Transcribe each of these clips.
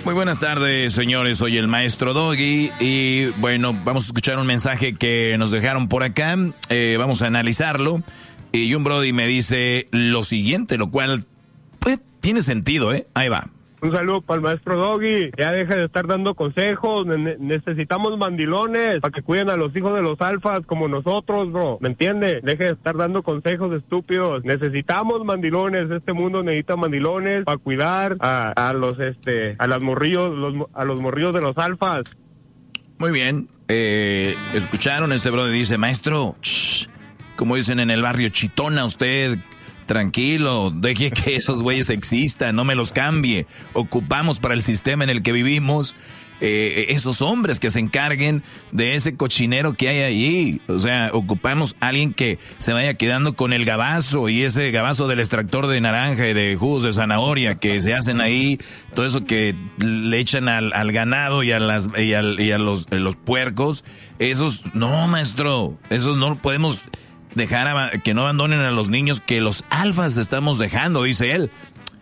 Muy buenas tardes, señores. Soy el maestro Doggy y bueno, vamos a escuchar un mensaje que nos dejaron por acá. Vamos a analizarlo. Y un brody me dice lo siguiente, lo cual pues tiene sentido, ¿eh? Ahí va. Un saludo para el maestro Doggy. Ya deja de estar dando consejos. Necesitamos mandilones para que cuiden a los hijos de los alfas como nosotros, bro. ¿Me entiende? Deje de estar dando consejos estúpidos. Necesitamos mandilones. Este mundo necesita mandilones para cuidar a los a los morrillos de los alfas. Muy bien. Escucharon, este brother dice, maestro, como dicen en el barrio, chitona usted. Tranquilo, deje que esos güeyes existan, no me los cambie. Ocupamos para el sistema en el que vivimos esos hombres que se encarguen de ese cochinero que hay allí. O sea, ocupamos a alguien que se vaya quedando con el gabazo y ese gabazo del extractor de naranja y de jugos de zanahoria que se hacen ahí, todo eso que le echan al ganado y a los puercos. Esos, no, maestro, esos no podemos dejar que no abandonen a los niños que los alfas estamos dejando, dice él.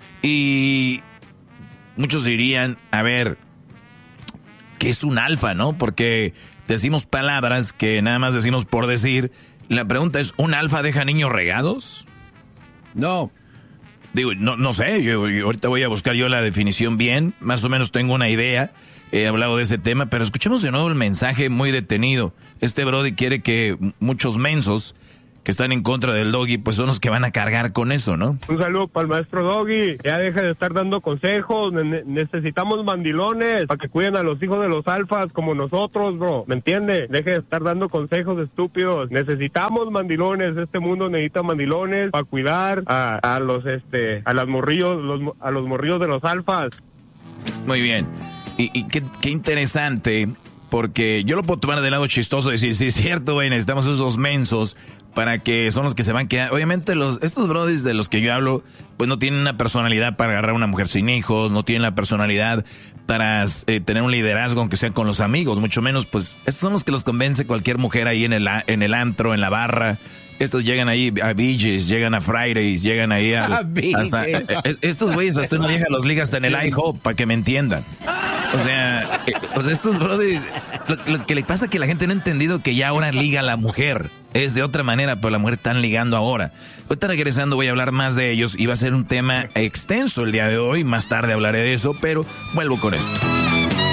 Y muchos dirían, a ver, ¿qué es un alfa, no? Porque decimos palabras que nada más decimos por decir. La pregunta es, ¿un alfa deja niños regados? No. Digo, no sé, yo ahorita voy a buscar yo la definición bien, más o menos tengo una idea. He hablado de ese tema, pero escuchemos de nuevo el mensaje muy detenido. Este brody quiere que muchos mensos que están en contra del Doggy, pues son los que van a cargar con eso, ¿no? Un saludo para el maestro Doggy. Ya deja de estar dando consejos. Necesitamos mandilones para que cuiden a los hijos de los alfas como nosotros, bro. ¿Me entiende? Deje de estar dando consejos estúpidos. Necesitamos mandilones. Este mundo necesita mandilones para cuidar a los morrillos de los alfas. Muy bien. Y qué interesante, porque yo lo puedo tomar del lado chistoso y decir, sí, es cierto, güey, necesitamos esos mensos para que son los que se van a quedar. Obviamente estos brodis de los que yo hablo, pues no tienen una personalidad para agarrar a una mujer sin hijos, no tienen la personalidad para tener un liderazgo aunque sea con los amigos, mucho menos, pues estos son los que los convence cualquier mujer ahí en el antro, en la barra. Estos llegan ahí a BJ's, llegan a Fridays, llegan ahí hasta estos güeyes hasta una vieja los liga hasta en el IHOP, para que me entiendan. O sea, estos brothers, lo que le pasa es que la gente no ha entendido que ya ahora liga a la mujer. Es de otra manera, pero la mujer están ligando ahora. Ahorita regresando voy a hablar más de ellos y va a ser un tema extenso el día de hoy. Más tarde hablaré de eso, pero vuelvo con esto.